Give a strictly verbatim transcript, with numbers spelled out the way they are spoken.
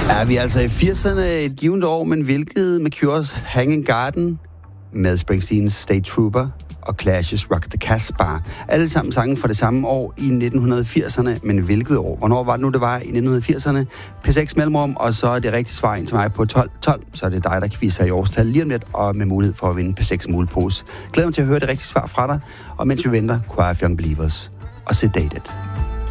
Er vi altså i firserne, et givet år, men hvilket med Cures Hanging Garden, med Springsteens State Trooper og Clash's Rock the Casbah. Alle sammen sange fra det samme år i nitten firserne, men hvilket år? Hvornår var det nu, det var i nitten firserne? P seks mellemrum, og så er det rigtige svar ind til mig på tolv tolv, så er det dig, der quizzer i årstal lige om lidt, og med mulighed for at vinde P seks mulepose. Glæder mig til at høre det rigtige svar fra dig, og mens vi venter, Choir of Young Believers og Sedated.